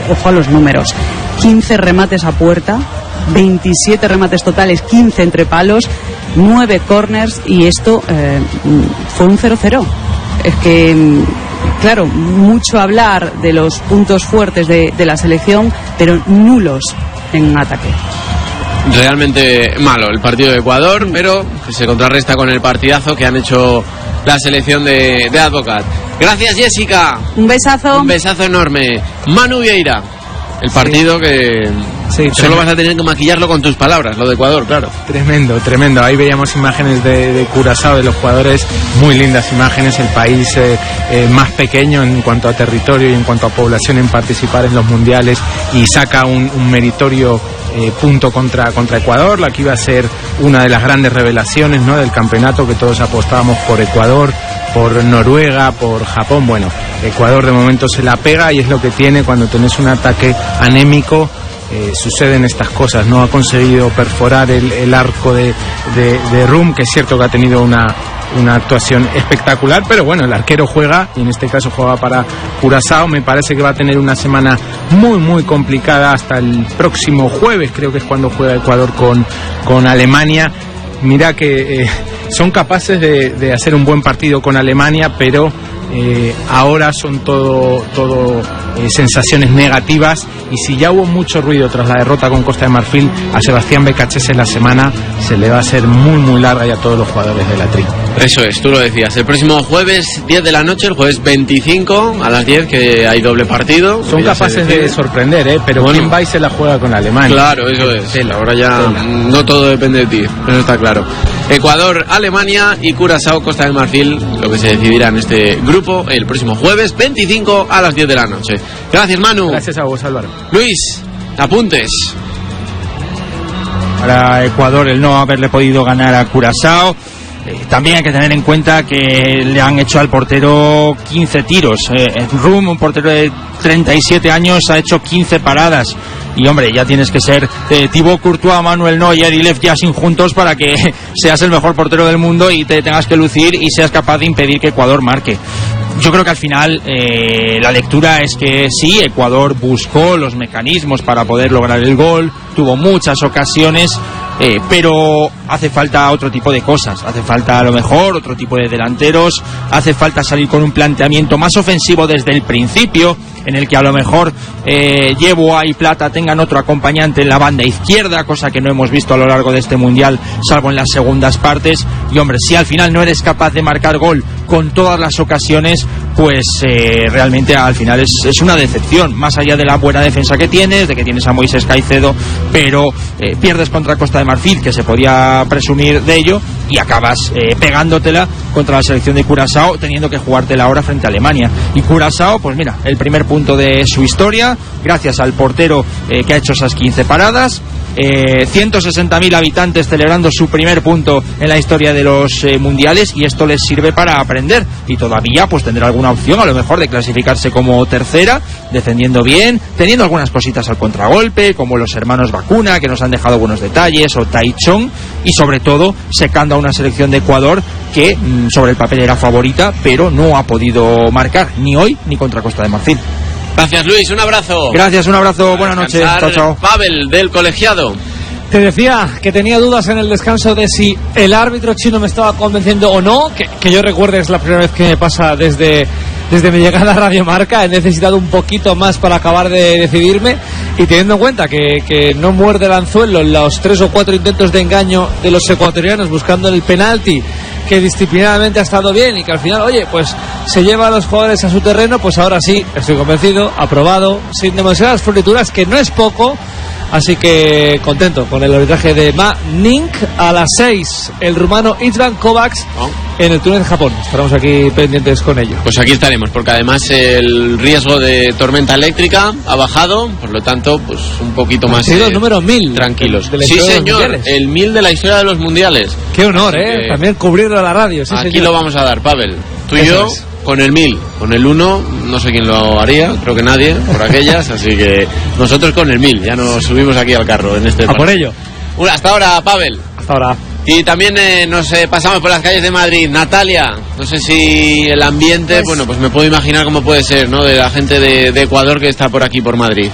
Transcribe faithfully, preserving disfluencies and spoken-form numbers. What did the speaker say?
ojo a los números, quince remates a puerta, veintisiete remates totales, quince entre palos, nueve corners, y esto eh, fue un cero cero. Es que, claro, mucho hablar de los puntos fuertes de, de la selección, pero nulos en ataque. Realmente malo el partido de Ecuador, pero que se contrarresta con el partidazo que han hecho la selección de, de Advocat. Gracias, Jessica. Un besazo. Un besazo enorme. Manu Vieira. El partido sí. que sí, solo tremendo. Vas a tener que maquillarlo con tus palabras, lo de Ecuador, claro. Tremendo, tremendo. Ahí veíamos imágenes de, de Curazao, de los jugadores, muy lindas imágenes. El país eh, eh, más pequeño en cuanto a territorio y en cuanto a población en participar en los mundiales, y saca un, un meritorio eh, punto contra, contra Ecuador, la que iba a ser una de las grandes revelaciones, ¿no?, del campeonato, que todos apostábamos por Ecuador, por Noruega, por Japón. Bueno, Ecuador de momento se la pega, y es lo que tiene cuando tenés un ataque anémico. Eh, suceden estas cosas. No ha conseguido perforar el, el arco de, de, de Rum, que es cierto que ha tenido una, una actuación espectacular, pero bueno, el arquero juega, y en este caso juega para Curazao. Me parece que va a tener una semana muy muy complicada hasta el próximo jueves, creo que es cuando juega Ecuador con, con Alemania. Mira que eh, son capaces de, de hacer un buen partido con Alemania, pero eh, ahora son todo, todo eh, sensaciones negativas, y si ya hubo mucho ruido tras la derrota con Costa de Marfil, a Sebastián Becachese la semana se le va a hacer muy muy larga, y a todos los jugadores de la tri. Eso es, tú lo decías, el próximo jueves diez de la noche, el jueves veinticinco a las diez, que hay doble partido. Son capaces de sorprender, ¿eh? Pero bueno, quién va y se la juega con Alemania. Claro, eso es, tela, ahora ya tela. No todo depende de ti, eso está claro. Ecuador, Alemania y Curazao, Costa del Marfil, lo que se decidirá en este grupo el próximo jueves veinticinco a las diez de la noche. Gracias, Manu. Gracias a vos, Álvaro. Luis, apuntes. Para Ecuador, el no haberle podido ganar a Curazao. Eh, también hay que tener en cuenta que le han hecho al portero quince tiros. Eh, Rum, un portero de treinta y siete años, ha hecho quince paradas. Y hombre, ya tienes que ser eh, Thibaut Courtois, Manuel Neuer y Lev Yashin juntos para que seas el mejor portero del mundo y te tengas que lucir y seas capaz de impedir que Ecuador marque. Yo creo que al final eh, la lectura es que sí, Ecuador buscó los mecanismos para poder lograr el gol, tuvo muchas ocasiones, eh, pero hace falta otro tipo de cosas, hace falta a lo mejor otro tipo de delanteros, hace falta salir con un planteamiento más ofensivo desde el principio, en el que a lo mejor eh, Yeboah y Plata tengan otro acompañante en la banda izquierda, cosa que no hemos visto a lo largo de este mundial, salvo en las segundas partes. Y hombre, si al final no eres capaz de marcar gol con todas las ocasiones, pues eh, realmente al final es, es una decepción, más allá de la buena defensa que tienes, de que tienes a Moisés Caicedo, pero eh, pierdes contra Costa de Marfil, que se podía presumir de ello, y acabas eh, pegándotela contra la selección de Curazao, teniendo que jugártela ahora frente a Alemania. Y Curazao, pues mira, el primer punto de su historia, gracias al portero eh, que ha hecho esas quince paradas. Eh, ciento sesenta mil habitantes celebrando su primer punto en la historia de los eh, mundiales, y esto les sirve para aprender, y todavía pues tendrá alguna opción a lo mejor de clasificarse como tercera, defendiendo bien, teniendo algunas cositas al contragolpe, como los hermanos Vacuna, que nos han dejado buenos detalles, o Taichung, y sobre todo secando a una selección de Ecuador que mmm, sobre el papel era favorita, pero no ha podido marcar ni hoy ni contra Costa de Marfil. Gracias, Luis, un abrazo. Gracias, un abrazo, buenas noches. Chao, chao. Pavel, del colegiado. Te decía que tenía dudas en el descanso de si el árbitro chino me estaba convenciendo o no, que, que yo recuerde es la primera vez que me pasa desde, desde mi llegada a Radio Marca. He necesitado un poquito más para acabar de decidirme, y teniendo en cuenta que, que no muerde el anzuelo en los tres o cuatro intentos de engaño de los ecuatorianos buscando el penalti, que disciplinadamente ha estado bien, y que al final, oye, pues se lleva a los jugadores a su terreno, pues ahora sí, estoy convencido, aprobado, sin demasiadas florituras, que no es poco. Así que contento con el arbitraje de Ma Ning. A las seis, el rumano Istvan Kovacs oh. en el túnel de Japón. Estaremos aquí pendientes con ello. Pues aquí estaremos, porque además el riesgo de tormenta eléctrica ha bajado, por lo tanto, pues un poquito más eh, número mil tranquilos. De, de sí, señor, el mil de la historia de los mundiales. Qué honor, Así ¿eh? También cubrirlo a la radio. Sí, aquí señor. Lo vamos a dar, Pavel. Tú y Eso yo... es. Con el mil, con el uno, no sé quién lo haría, creo que nadie, por aquellas, así que nosotros con el mil, ya nos subimos aquí al carro en este A por ello. Una, hasta ahora, Pavel. Hasta ahora. Y también eh, nos eh, pasamos por las calles de Madrid. Natalia, no sé si el ambiente, pues, bueno, pues me puedo imaginar cómo puede ser, ¿no? De la gente de, de Ecuador que está por aquí, por Madrid.